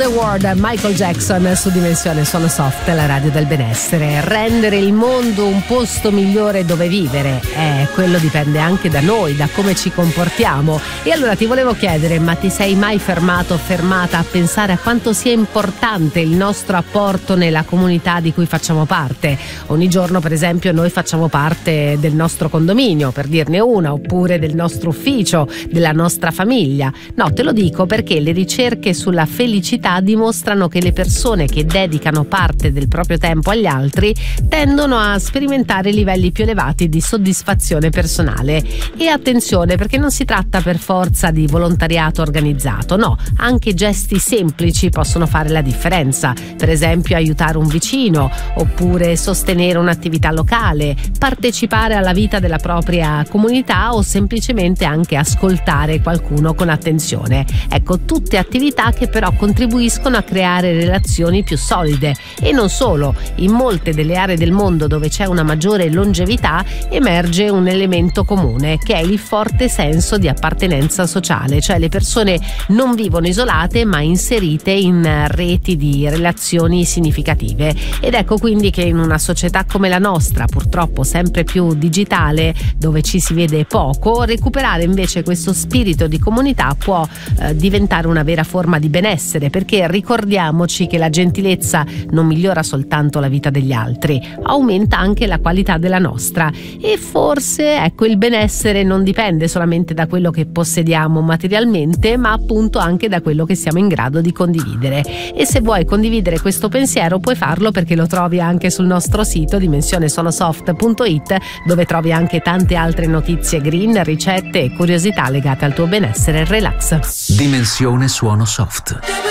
World, Michael Jackson su Dimensione Suono Soft, la radio del benessere. Rendere il mondo un posto migliore dove vivere, quello dipende anche da noi, da come ci comportiamo. E allora ti volevo chiedere, ma ti sei mai fermata a pensare a quanto sia importante il nostro apporto nella comunità di cui facciamo parte? Ogni giorno, per esempio, noi facciamo parte del nostro condominio, per dirne una, oppure del nostro ufficio, della nostra famiglia. No, te lo dico perché le ricerche sulla felicità dimostrano che le persone che dedicano parte del proprio tempo agli altri tendono a sperimentare livelli più elevati di soddisfazione personale. E attenzione, perché non si tratta per forza di volontariato organizzato, no, anche gesti semplici possono fare la differenza. Per esempio aiutare un vicino, oppure sostenere un'attività locale, partecipare alla vita della propria comunità o semplicemente anche ascoltare qualcuno con attenzione. Ecco, tutte attività che però contribuiscono a creare relazioni più solide. E non solo, in molte delle aree del mondo dove c'è una maggiore longevità emerge un elemento comune, che è il forte senso di appartenenza sociale, cioè le persone non vivono isolate ma inserite in reti di relazioni significative. Ed ecco quindi che in una società come la nostra, purtroppo sempre più digitale, dove ci si vede poco, recuperare invece questo spirito di comunità può diventare una vera forma di benessere, perché ricordiamoci che la gentilezza non migliora soltanto la vita degli altri, aumenta anche la qualità della nostra. E forse, ecco, il benessere non dipende solamente da quello che possediamo materialmente, ma appunto anche da quello che siamo in grado di condividere. E se vuoi condividere questo pensiero puoi farlo, perché lo trovi anche sul nostro sito dimensionesuonosoft.it, dove trovi anche tante altre notizie green, ricette e curiosità legate al tuo benessere e relax. Dimensione Suono Soft.